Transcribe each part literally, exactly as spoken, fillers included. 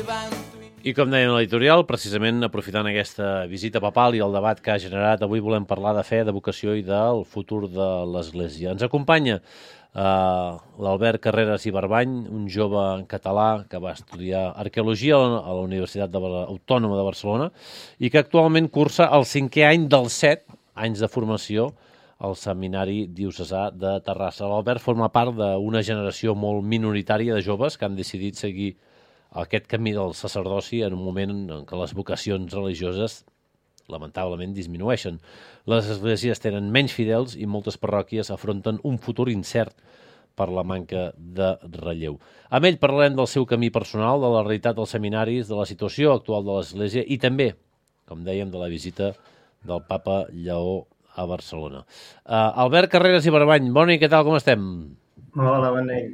I com dèiem a l'editorial, precisament aprofitant aquesta visita papal i el debat que ha generat, avui volem parlar de fe, de vocació i del futur de l'Església. Ens acompanya eh, l'Albert Carreras i Barbany, un jove català que va estudiar arqueologia a la Universitat de, Autònoma de Barcelona i que actualment cursa el cinquè any dels set anys de formació al Seminari Diocesà de Terrassa. L'Albert forma part d'una generació molt minoritària de joves que han decidit seguir aquest camí del sacerdoci en un moment en què les vocacions religioses lamentablement disminueixen. Les esglésies tenen menys fidels i moltes parròquies afronten un futur incert per la manca de relleu. Amb ell parlarem del seu camí personal, de la realitat dels seminaris, de la situació actual de l'Església i també, com dèiem, de la visita del papa Lleó a Barcelona. Uh, Albert Carreras i Barbany, bona nit, què tal, com estem? Hola, bona nit.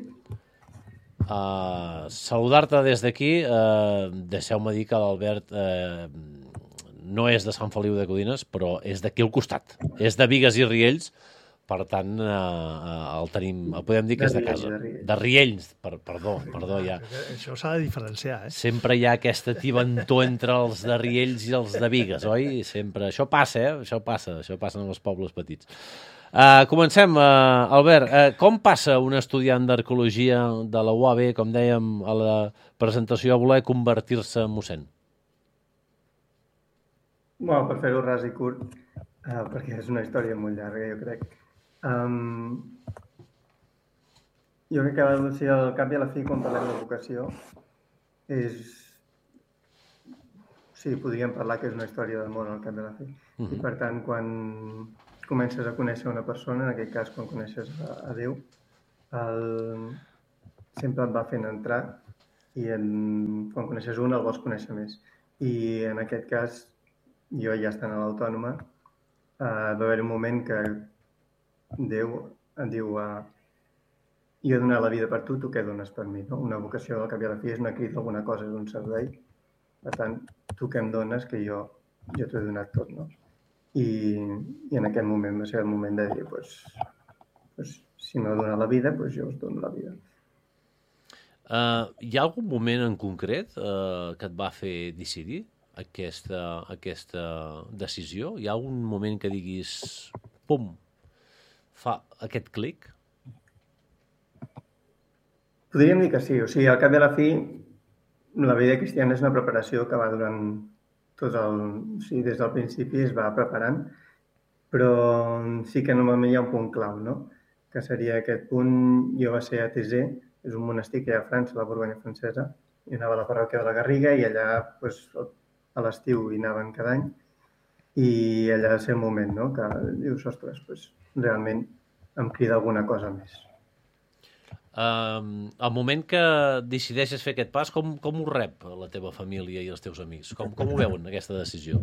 Uh, saludar-te des d'aquí. Uh, deixeu-me dir que l'Albert uh, no és de Sant Feliu de Codines, però és d'aquí al costat. És de Bigues i Riells, per tant, uh, uh, el tenim, el podem dir que és de casa. De Riells, per, perdó, perdó, ja. Això s'ha de diferenciar, eh? Sempre hi ha aquesta tibantor entre els de Riells i els de Bigues, oi? Sempre. Això passa, eh? Això passa, això passa en els pobles petits. Uh, comencem, uh, Albert. Uh, com passa un estudiant d'arqueologia de la U A B, com dèiem a la presentació, a voler convertir-se en mossèn? Bueno, per fer-ho ras i curt, uh, perquè és una història molt llarga, jo crec. Um, jo crec que o sigui, al cap i a la fi, quan parlem de vocació, és... Sí, podríem parlar que és una història del món al cap i a la fi. Uh-huh. I per tant, quan comences a conèixer una persona, en aquest cas quan coneixes a, a Déu, el... sempre et va fent entrar i en... quan coneixes un el vols conèixer més. I en aquest cas, jo ja estant a l'Autònoma, eh, va haver un moment que Déu et diu uh, jo he donat la vida per tu, tu què dones per mi? No? Una vocació al cap i a la fi és una crida a alguna cosa, és un servei. Per tant, tu què em dones que jo, jo t'ho he donat tot, no? I, i en aquest moment va ser el moment de dir, pues, pues, si m'heu donat la vida, pues jo us dono la vida. Uh, hi ha algun moment en concret uh, que et va fer decidir aquesta, aquesta decisió? Hi ha algun moment que diguis, pum, fa aquest clic? Podríem dir que sí. O sigui, al cap i a la fi, la vida cristiana és una preparació que va durant tot el... O sigui, des del principi es va preparant, però sí que normalment hi ha un punt clau, no? Que seria aquest punt, jo va ser a Thésée, és un monestir que hi ha a França, la Borgonya francesa, i anava a la parròquia de la Garriga i allà pues, a l'estiu hi anaven cada any i allà va ser el moment, no? Que dius, ostres, pues, realment em crida alguna cosa més. Uh, el moment que decideixes fer aquest pas, com, com ho rep la teva família i els teus amics? Com, com ho veuen, aquesta decisió?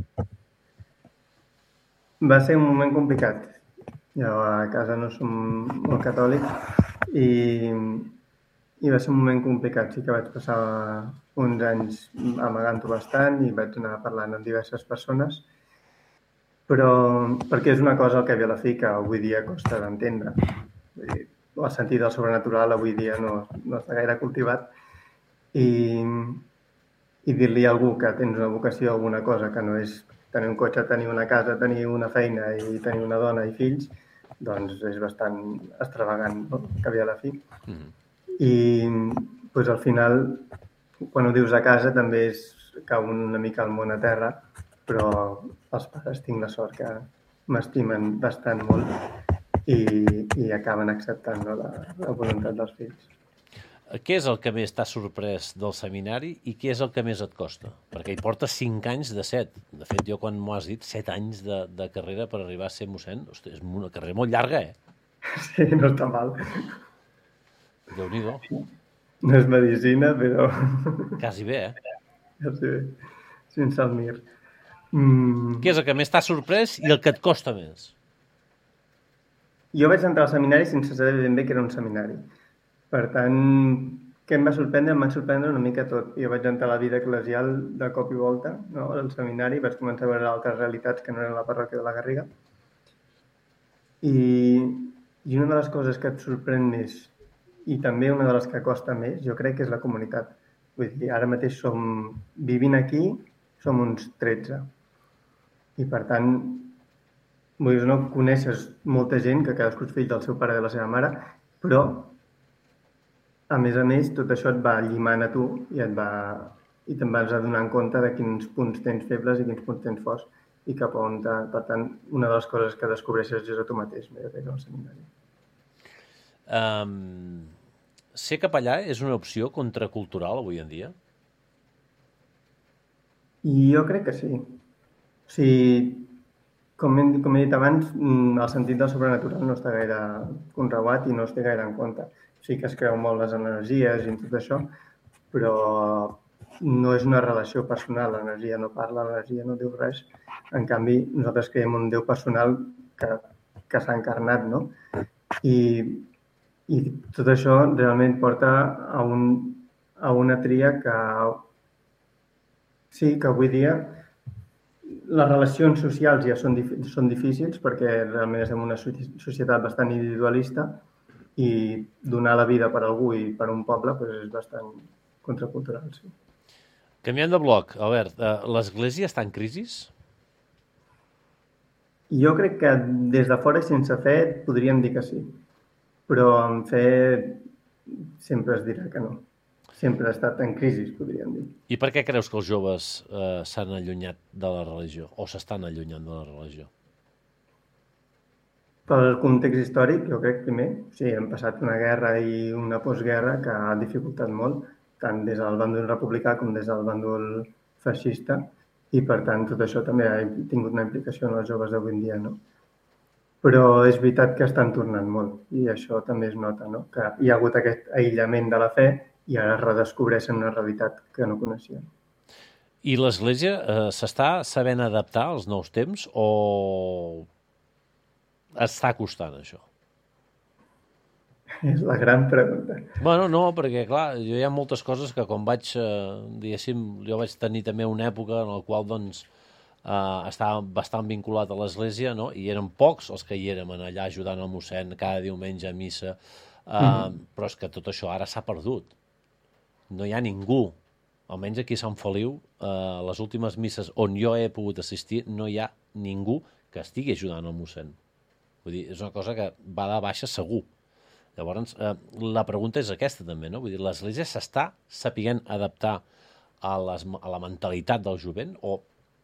Va ser un moment complicat. Jo a casa no som molt catòlics i, i va ser un moment complicat. Sí que vaig passar uns anys amagant-ho bastant i vaig anar parlant amb diverses persones, però perquè és una cosa al cap i a la fi que avui dia costa d'entendre. Vull dir, el sentit del sobrenatural avui dia no, no està gaire cultivat i, i dir-li a algú que tens una vocació a alguna cosa que no és tenir un cotxe, tenir una casa, tenir una feina i tenir una dona i fills, doncs és bastant extravagant, no? Cap i a la fi. Mm-hmm. I doncs, al final, quan ho dius a casa, també és cau una mica el món a terra, però els pares tinc la sort que m'estimen bastant molt i, i acaben acceptant, no, la, la voluntat dels fills. Què és el que més t'ha sorprès del seminari i què és el que més et costa? Perquè hi portes cinc anys de set. De fet, jo quan m'ho has dit, set anys de, de carrera per arribar a ser mossèn, hosti, és una carrera molt llarga, eh? Sí, no està mal. Déu-n'hi-do. No és medicina, però... Quasi bé, eh? Quasi bé. Sense el mir. Mm. Què és el que més t'ha sorprès i el que et costa més? Jo vaig entrar al seminari sense saber ben bé que era un seminari. Per tant, què em va sorprendre? Em va sorprendre una mica tot. Jo vaig entrar a la vida eclesial de cop i volta, no? Al seminari, vaig començar a veure altres realitats que no eren la parròquia de la Garriga. I, i una de les coses que et sorprèn més, i també una de les que costa més, jo crec que és la comunitat. Vull dir, ara mateix som, vivint aquí, som uns tretze. I per tant, vull dir, no coneixes molta gent, que cadascú és fill del seu pare i de la seva mare, però, a més a més, tot això et va llimant a tu i et va i te'n vas adonant compte de quins punts tens febles i quins punts tens forts i cap a on... Te... Per tant, una de les coses que descobreixes és a tu mateix, més que al seminari. Um, ser capellà és una opció contracultural avui en dia? I jo crec que sí. O sigui, com he, com he dit abans, el sentit del sobrenatural no està gaire conreuat i no es té gaire en compte. Sí que es creu molt les energies i tot això, però no és una relació personal, l'energia no parla, l'energia no diu res. En canvi, nosaltres creiem un Déu personal que, que s'ha encarnat, no? I, I tot això realment porta a, un, a una tria que sí, que avui dia les relacions socials ja són, són difícils perquè realment estem en una societat bastant individualista i donar la vida per algú i per un poble doncs és bastant contracultural, sí. Canviant de bloc, Albert, l'Església està en crisi? Jo crec que des de fora, sense fe, podríem dir que sí. Però amb fe sempre es dirà que no. Sempre ha estat en crisi, podríem dir. I per què creus que els joves eh, s'han allunyat de la religió o s'estan allunyant de la religió? Pel context històric, jo crec, primer, o sigui, hem passat una guerra i una postguerra que ha dificultat molt, tant des del bàndol republicà com des del bàndol feixista, i per tant tot això també ha tingut una implicació en els joves d'avui en dia, no? Però és veritat que estan tornant molt, i això també es nota, no? Que hi ha hagut aquest aïllament de la fe i ara redescobreixen una realitat que no coneixien. I l'Església eh, s'està sabent adaptar als nous temps o està costant això? És la gran pregunta. Bueno, no, perquè, clar, jo hi ha moltes coses que quan vaig, eh, diguéssim, jo vaig tenir també una època en la qual, doncs, eh, estava bastant vinculat a l'Església, no? I eren pocs els que hi érem allà ajudant el mossèn cada diumenge a missa, eh, mm. però és que tot això ara s'ha perdut. No hi ha ningú, almenys aquí a Sant Feliu, eh, les últimes misses on jo he pogut assistir, no hi ha ningú que estigui ajudant el mossèn. Vull dir, és una cosa que va de baixa segur. Llavors, eh, la pregunta és aquesta també, no? Vull dir, l'Església s'està sapiguent adaptar a, les, a la mentalitat del jovent o...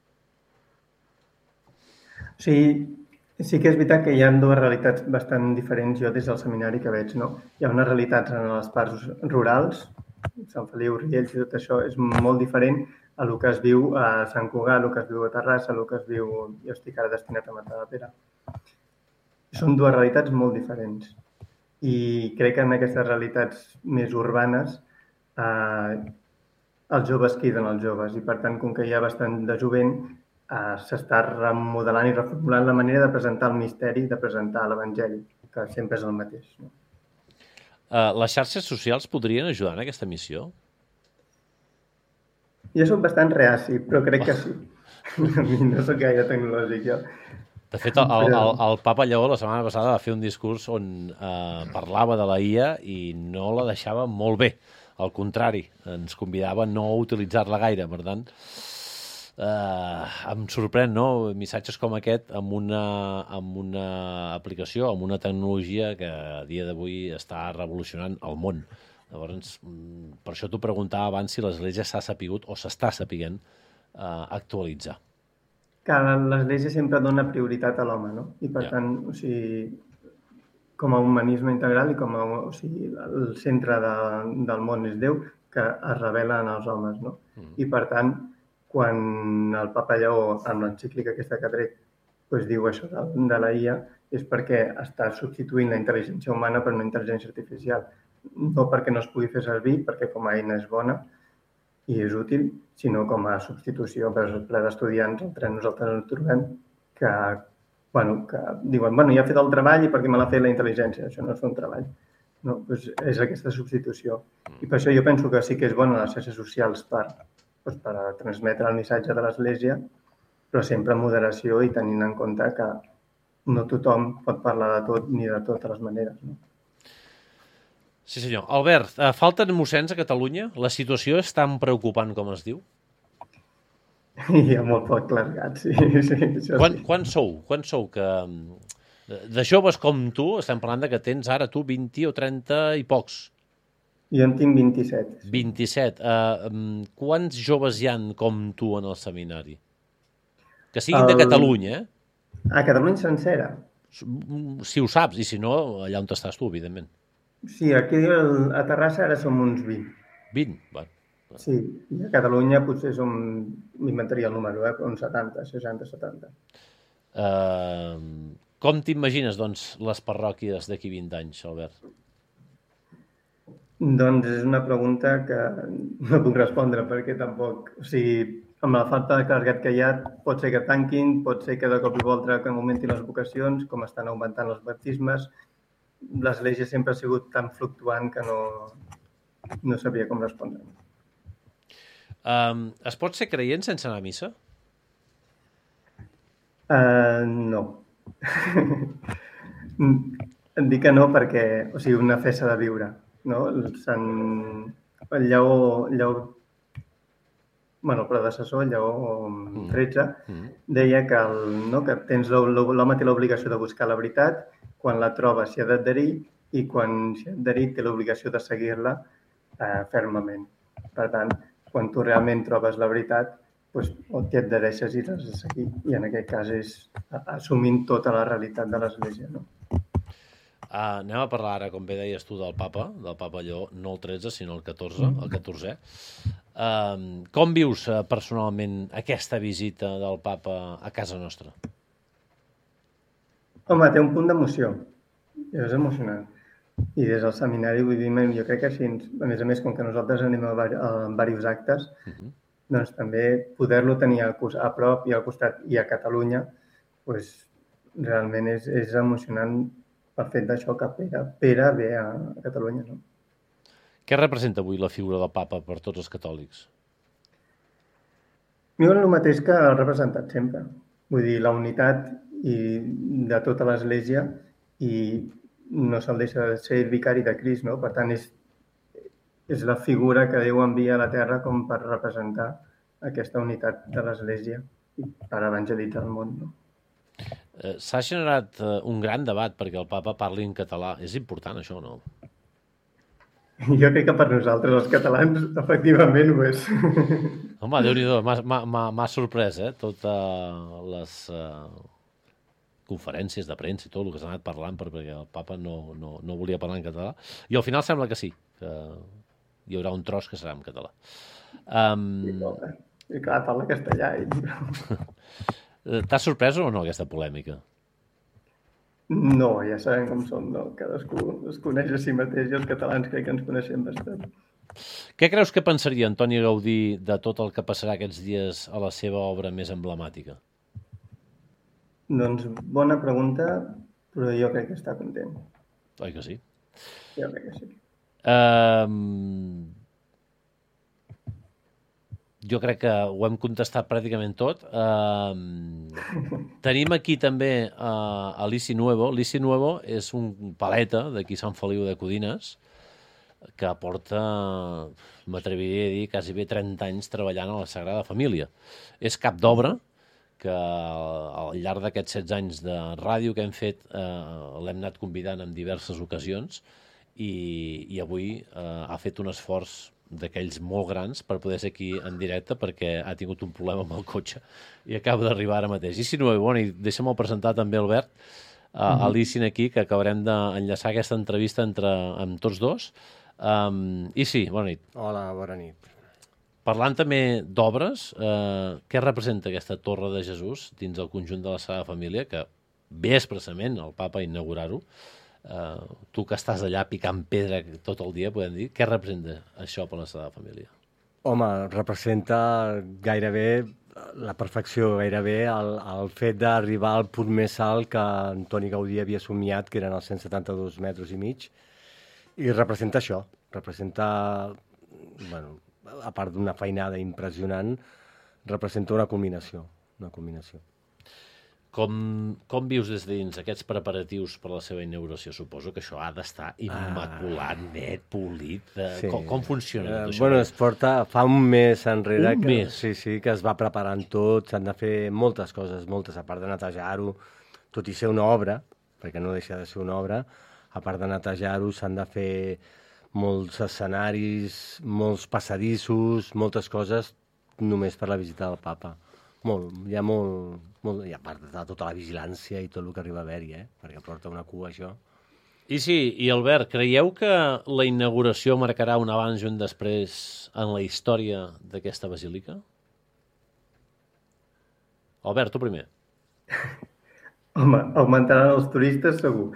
O sigui, sí que és veritat que hi ha dues realitats bastant diferents jo des del seminari que veig, no? Hi ha unes realitats en les parts rurals, Sant Feliu, Riells i tot això és molt diferent a el que es viu a Sant Cugat, a el que es viu a Terrassa, a el que es viu... Jo estic ara destinat a Matadepera. Són dues realitats molt diferents. I crec que en aquestes realitats més urbanes eh, els joves queden els joves i per tant, com que hi ha bastant de jovent, eh, s'està remodelant i reformulant la manera de presentar el misteri, de presentar l'Evangeli, que sempre és el mateix. No? Uh, les xarxes socials podrien ajudar en aquesta missió? Jo soc bastant reaci, però crec que sí. A mi no soc gaire tecnològic, jo. De fet, el, el, el papa Lleó la setmana passada va fer un discurs on eh, parlava de la I A i no la deixava molt bé. Al contrari, ens convidava a no utilitzar-la gaire. Per tant, eh, em sorprèn, no?, missatges com aquest amb una, amb una aplicació, amb una tecnologia que a dia d'avui està revolucionant el món. Llavors, per això t'ho preguntava abans si l'Església s'ha sapigut o s'està sapiguent eh, actualitzar. Que l'Església sempre dona prioritat a l'home, no? I per yeah. tant, o sigui, com a humanisme integral i com a, o sigui, el centre de, del món és Déu, que es revela en els homes, no? Mm. I per tant, quan el papa Lleó, en l'encíclica aquesta que ha tret, doncs diu això de, de la I A, és perquè està substituint la intel·ligència humana per una intel·ligència artificial. No perquè no es pugui fer servir, perquè com a eina és bona, i és útil, sinó com a substitució per al ple d'estudiants, entre nosaltres ens trobem, que, bueno, que diuen, bueno, ja he fet el treball i per què me l'ha fet la intel·ligència? Això no és fer un treball. No, doncs és aquesta substitució. I per això jo penso que sí que és bona les xarxes socials per, doncs per a transmetre el missatge de l'Església, però sempre amb moderació i tenint en compte que no tothom pot parlar de tot ni de totes les maneres, no? Sí, senyor. Albert, uh, falten mossens a Catalunya? La situació és tan preocupant com es diu? Hi ha molt poc clergat, sí. sí, això Quan, sí. quan sou? Quan sou que... De, de joves com tu, estem parlant de que tens ara tu vint o trenta i pocs. Jo en tinc vint-i-set. Sí. vint-i-set. Uh, quants joves hi han com tu en el seminari? Que siguin el... de Catalunya, eh? A Catalunya sencera? Si ho saps, i si no, allà on estàs tu, evidentment. Sí, aquí a Terrassa ara som uns vint. vint? Bueno. Sí, i a Catalunya potser som, m'inventaria el número, eh? uns setanta, seixanta, setanta. Uh, com t'imagines, doncs, les parròquies d'aquí vint anys, Albert? Doncs és una pregunta que no puc respondre, perquè tampoc... O sigui, amb la falta de clergat que hi ha, pot ser que tanquin, pot ser que de cop i volta que augmentin les vocacions, com estan augmentant els baptismes. L'Església sempre ha sigut tan fluctuant que no, no sabia com respondre. Um, es pot ser creient sense anar a missa? Uh, no. Em dic que no perquè, o sigui, una fe s'ha de viure, no? Sant... El Lleó, Lleó, bueno, el predecessor, el Lleó tretze, mm. deia que, el, no, que tens l'home té l'obligació de buscar la veritat, quan la troba s'hi ha d'adherir i quan s'hi ha d'adherir té l'obligació de seguir-la eh, fermament. Per tant, quan tu realment trobes la veritat, doncs, o t'hi adhereixes i l'has de seguir. I en aquest cas és assumint tota la realitat de l'Església. No? Uh, anem a parlar ara, com bé deies tu, del papa, del papa Lleó, no el tretze, sinó el catorze, el catorzè. Uh, com vius uh, personalment aquesta visita del papa a casa nostra? Home, té un punt d'emoció. És emocionant. I des del seminari, vull dir, jo crec que així, a més a més, com que nosaltres anem a, a, a diversos actes, uh-huh. doncs també poder-lo tenir a, a prop i al costat i a Catalunya, doncs realment és, és emocionant el fet d'això que Pere, Pere ve a, a Catalunya. No? Què representa avui la figura del papa per tots els catòlics? Diuen el mateix que ha representat sempre. Vull dir, la unitat i de tota l'Església i no se'l deixa de ser vicari de Crist, no? Per tant, és, és la figura que Déu envia a la Terra com per representar aquesta unitat de l'Església i per evangelitzar el món, no? Eh, s'ha generat eh, un gran debat perquè el papa parli en català. És important, això, no? Jo crec que per nosaltres, els catalans, efectivament ho és. Home, Déu-n'hi-do, m'ha sorprès, eh? Totes les uh, conferències de premsa i tot el que s'ha anat parlant perquè el papa no, no, no volia parlar en català. I al final sembla que sí, que hi haurà un tros que serà en català. Um... I, no, I clar, parla castellà. I... T'ha sorprès o no aquesta polèmica? No, ja sabem com som, no? Cadascú es coneix a si mateix i els catalans crec que ens coneixem bastant. Què creus que pensaria Antoni Gaudí de tot el que passarà aquests dies a la seva obra més emblemàtica? Doncs bona pregunta, però jo crec que està content. Oi que sí? Jo crec que sí. Um... Jo crec que ho hem contestat pràcticament tot. Uh, tenim aquí també uh, a Lici Nuevo. Lici Nuevo és un paleta d'aquí Sant Feliu de Codines que porta, m'atreviria a dir, quasi bé trenta anys treballant a la Sagrada Família. És cap d'obra que al llarg d'aquests setze anys de ràdio que hem fet uh, l'hem anat convidant en diverses ocasions i, i avui uh, ha fet un esforç d'aquells molt grans per poder ser aquí en directe perquè ha tingut un problema amb el cotxe i acaba d'arribar ara mateix. I si no, bueno, i deixa'm presentar també Albert, a uh, Alicin aquí, que acabarem d'enllaçar aquesta entrevista entre, amb tots dos. Um, I sí, bona nit. Hola, bona nit. Parlant també d'obres, uh, què representa aquesta Torre de Jesús dins el conjunt de la Sagrada Família, que ve expressament el papa a inaugurar-ho? Uh, tu que estàs allà picant pedra tot el dia, podem dir, què representa això per la Sagrada Família? Home, representa gairebé la perfecció, gairebé el, el fet d'arribar al punt més alt que Antoni Gaudí havia somiat, que eren els cent setanta-dos metres i mig, i representa això, representa, bueno, a part d'una feinada impressionant, representa una culminació, una culminació. Com, com vius des de dins aquests preparatius per la seva inauguració? Suposo que això ha d'estar immaculat, ah. net, polit. Eh, sí. com, com funciona tot eh, això? Bueno, es porta fa un mes enrere. Un que, mes? Sí, sí, que es va preparant tot, s'han de fer moltes coses, moltes, a part de netejar-ho, tot i ser una obra, perquè no deixa de ser una obra, a part de netejar-ho s'han de fer molts escenaris, molts passadissos, moltes coses, només per la visita del papa. Molt, hi ha molt, molt... I a part de tota la vigilància i tot el que arriba a haver-hi, eh? Perquè porta una cua, això. I sí, i Albert, creieu que la inauguració marcarà un abans i un després en la història d'aquesta basílica? Albert, tu primer. Home, augmentaran els turistes, segur.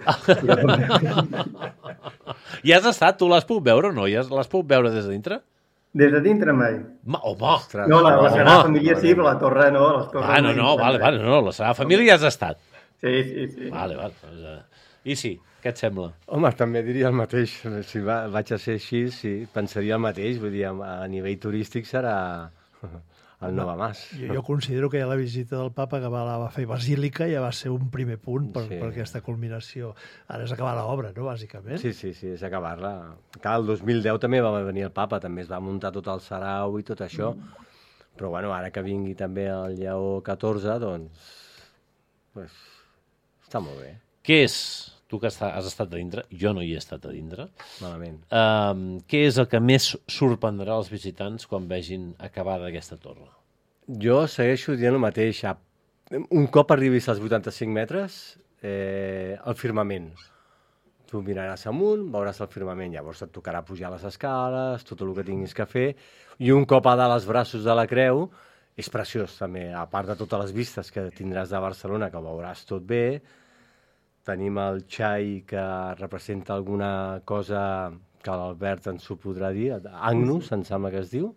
I has estat? Tu l'has pogut veure o no? L'has pogut veure des de dintre? Des de dintre mai. Ma, home! No, la, la Sagrada Família sí, però la torre no. Les torres ah, no, no, vale, vale, no, la Sagrada Família ja has estat. Sí, sí, sí. Vale, vale. I sí, què et sembla? Home, també diria el mateix. Si va, vaig a ser així, sí, pensaria el mateix. Vull dir, a nivell turístic serà el Novamàs. Jo, jo considero que ja la visita del papa que va, la va fer Basílica ja va ser un primer punt per, sí. per aquesta culminació. Ara és acabar l'obra, no?, bàsicament. Sí, sí, sí, és acabar-la. Clar, el dos mil deu també va venir el papa, també es va muntar tot el sarau i tot això, mm. però bueno, ara que vingui també el Lleó catorze, doncs, pues, està molt bé. Què és, tu que has estat a dintre, jo no hi he estat a dintre, malament, um, què és el que més sorprendrà els visitants quan vegin acabada aquesta torre? Jo segueixo dient el mateix. Un cop arribis als vuitanta-cinc metres, eh, el firmament. Tu miraràs amunt, veuràs el firmament, llavors et tocarà pujar les escales, tot el que tinguis que fer, i un cop a dalt als braços de la creu, és preciós també, a part de totes les vistes que tindràs de Barcelona, que veuràs tot bé. Tenim el xai que representa alguna cosa que l'Albert ens ho podrà dir, Agnus, em sembla que es diu,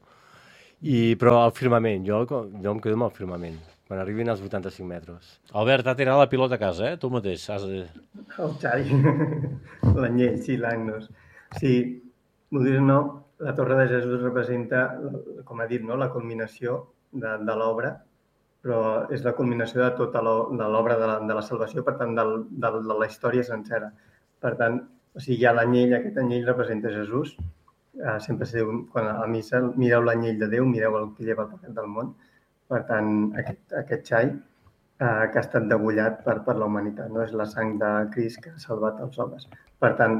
i, però el firmament, jo, jo em quedo amb el firmament, quan arribin als vuitanta-cinc metres. Albert, t'ha tirat la pilota a casa, eh? Tu mateix. Has de... El xai, l'anyell, sí, l'Agnus. Sí, vull dir, no, la Torre de Jesús representa, com ha dit, no, la culminació de, de l'obra, però és la culminació de tota l'obra de, la, de la salvació, per tant, del, de, de la història sencera. Per tant, o sigui, hi ha l'anyell, aquest anyell representa Jesús. Uh, sempre se diu, quan a la missa, mireu l'anyell de Déu, mireu el que lleva el pecat del món. Per tant, aquest, aquest xai uh, que ha estat degullat per, per la humanitat, no? És la sang de Crist que ha salvat els homes. Per tant,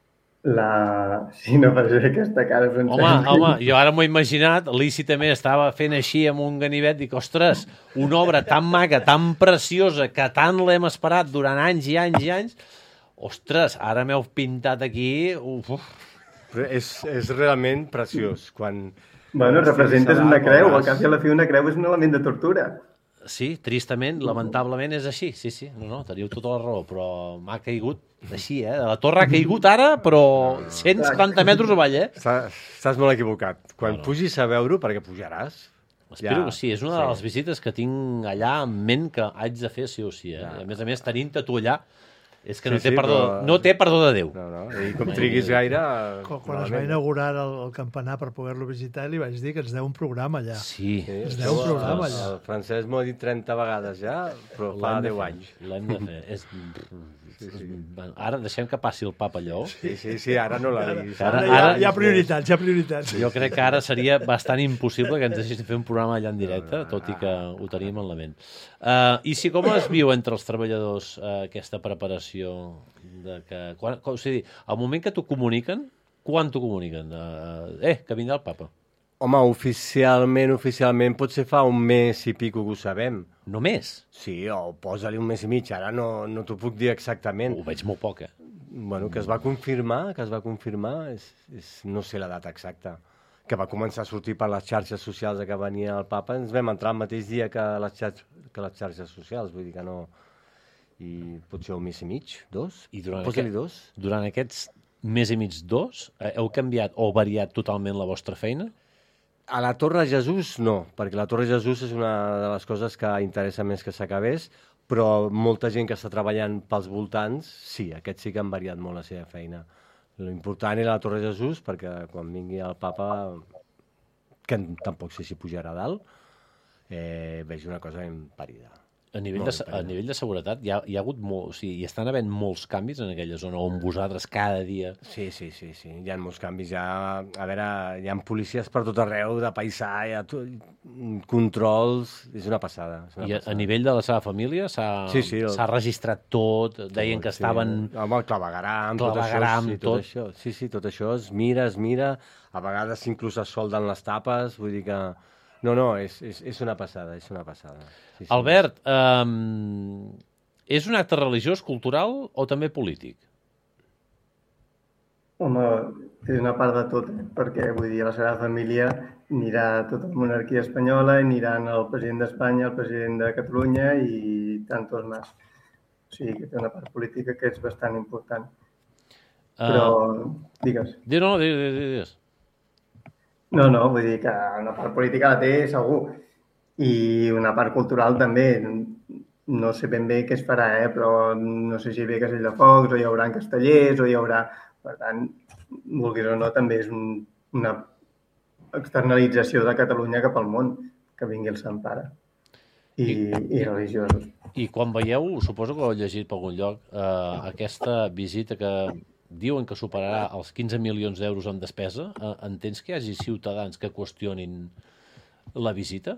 la... Si no faré aquesta cara... Home, home, jo ara m'ho he imaginat, l'Ici també estava fent així amb un ganivet, dic, ostres, una obra tan maca, tan preciosa, que tant l'hem esperat durant anys i anys i anys, ostres, ara m'heu pintat aquí... Uf, uf. Però és, és realment preciós, quan... Bueno, representes una creu, al cap i a la fi una creu és un element de tortura. Sí, tristament, lamentablement és així, sí, sí, no, no, teniu tota la raó, però m'ha caigut així, eh? La torre ha caigut ara, però cent setanta metres avall, eh? Estàs molt equivocat. Quan no, no. pugis a veure-ho, perquè pujaràs... Espero ja, que sí, és una sí. de les visites que tinc allà en ment que haig de fer sí o sí, eh? Ja. A més a més, tenint-te tu allà, és que sí, no, té sí, perdó, però... no té perdó de Déu. No, no, i com triguis gaire... Quan, quan es va inaugurar el, el campanar per poder-lo visitar, li vaig dir que ens deu un programa allà. Sí. sí ens deu un programa allà. El Francesc m'ho ha dit trenta vegades ja, però fa deu anys. L'hem de fer. És... Sí, sí. Ara deixem que passi el papa allò. Sí, sí, sí, ara no la diguis. Ara, ara, ara, hi ha prioritats, hi ha prioritats. Jo crec que ara seria bastant impossible que ens deixessin fer un programa allà en directe, tot i que ho tenim en la ment. Uh, I si com es viu entre els treballadors uh, aquesta preparació? De que, quan, com, o sigui, al moment que t'ho comuniquen, quan t'ho comuniquen? Uh, eh, que vindrà el papa. Home, oficialment, oficialment, potser fa un mes i pico que ho sabem. Només? Sí, o posa-li un mes i mig, ara no, no t'ho puc dir exactament. Ho veig molt poc, eh? Bueno, que es va confirmar, que es va confirmar, és, és, no sé la data exacta, que va començar a sortir per les xarxes socials que venia el papa, ens vam entrar el mateix dia que les, xarxes, que les xarxes socials, vull dir que no... I potser un mes i mig, dos? I durant, aquest, dos? Durant aquests mes i mig, dos, heu canviat o variat totalment la vostra feina? A la Torre Jesús no, perquè la Torre Jesús és una de les coses que interessa més que s'acabés, però molta gent que està treballant pels voltants, sí, aquests sí que han variat molt la seva feina. L'important era la Torre Jesús, perquè quan vingui el papa, que tampoc sé si pujarà a dalt, eh, veig una cosa ben parida. A nivell, de, a nivell de seguretat hi ha, hi ha hagut molt, o sigui, hi estan havent molts canvis en aquella zona on vosaltres cada dia... Sí, sí, sí, sí. Hi ha molts canvis. Hi ha, a veure, hi ha policies per tot arreu, de paisà, hi ha to... controls... És una passada. És una I a, passada. a nivell de la seva família s'ha sí, sí, el... registrat tot, deien tot, que estaven... Sí. Home, el clavegaram, clavegaram, tot això. Sí, tot. tot això. Sí, sí, tot això es mira, es mira. A vegades inclús es solden les tapes, vull dir que... No, no, és, és, és una passada, és una passada. Sí, sí. Albert, um, és un acte religiós, cultural o també polític? Home, és una part de tot, eh? Perquè, vull dir, la Sagrada Família anirà a tota la monarquia espanyola, aniran el president d'Espanya, el president de Catalunya i tantos més. O sigui, que té una part política que és bastant important. Però, uh, digues. Digues, no, digues, digues. No, no, vull dir que una part política la té segur. I una part cultural també. No sé ben bé què es farà, eh? Però no sé si hi ve Castell de Focs, o hi haurà castellers, o hi haurà... Per tant, vulguis o no, també és un, una externalització de Catalunya cap al món, que vingui el Sant Pare. I, I, i religiosos. I quan veieu, suposo que ho heu llegit per algun lloc, eh, aquesta visita que diuen que superarà els quinze milions d'euros en despesa, eh, entens que hi hagi ciutadans que qüestionin la visita?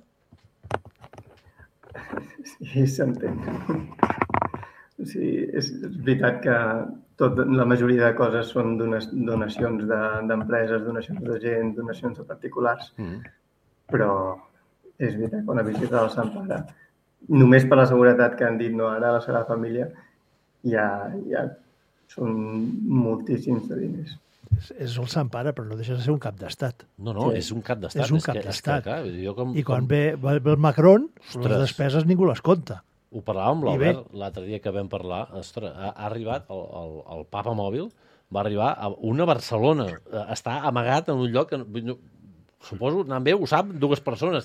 Sí, s'entén. Sí, és, és veritat que tot, la majoria de coses són donacions d'empreses, de, donacions de gent, donacions de particulars, mm. però és veritat que una visita del Sant Pare, només per la seguretat que han dit no ara, la Sagrada Família, ja, ja són moltíssims de diners. És, és el Sant Pare, però no deixa de ser un cap d'estat. No, no, sí. És un cap d'estat. És un cap d'estat. Com, I quan com... ve, ve el Macron, ostres, les despeses ningú les compta. Ho parlàvem amb l'Albert l'altre dia que vam parlar. Ostres, ha, ha arribat el, el, el Papa Mòbil, va arribar a una Barcelona. Està amagat en un lloc que, suposo, anant bé, ho sap dues persones.